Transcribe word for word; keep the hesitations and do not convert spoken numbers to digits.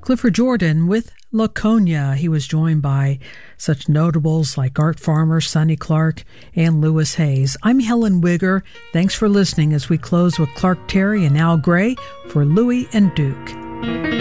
Clifford Jordan with Laconia. He was joined by such notables like Art Farmer, Sonny Clark, and Louis Hayes. I'm Helen Wigger. Thanks for listening as we close with Clark Terry and Al Gray for Louie and Duke.